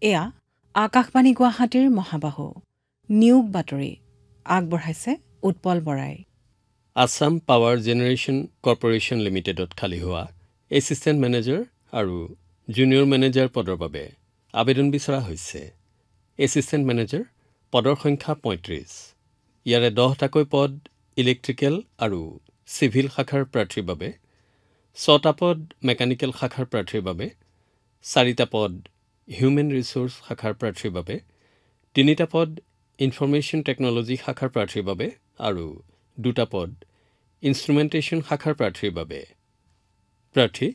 এয়া আকাশবাণী গুৱাহাটীৰ মহাবাহু নিয়োগ বাতৰি আগবঢ়াইছে উৎপল বৰাই। আছাম পাৱাৰ জেনেৰেশ্যন কৰ্পোৰেশ্যন লিমিটেডত খালী হোৱা এছিষ্টেণ্ট মেনেজাৰ আৰু জুনিয়ৰ মেনেজাৰ পদৰ বাবে আবেদন বিচৰা হৈছে। এছিষ্টেণ্ট মেনেজাৰ পদৰ সংখ্যা ৩৫। ইয়াৰে 10টাকৈ পদ ইলেক্ট্ৰিকেল আৰু চিভিল শাখাৰ প্ৰাৰ্থীৰ বাবে, 6টা পদ মেকানিকেল শাখাৰ প্ৰাৰ্থীৰ বাবে, 4টা পদ হিউমেন ৰিচোৰ্চ শাখাৰ প্ৰাৰ্থীৰ বাবে, 3টা পদ ইনফৰমেশ্যন টেকনলজি শাখাৰ প্ৰাৰ্থীৰ বাবে আৰু 2টা পদ ইনষ্ট্ৰুমেণ্টেশ্যন শাখাৰ প্ৰাৰ্থীৰ বাবে। প্ৰাৰ্থী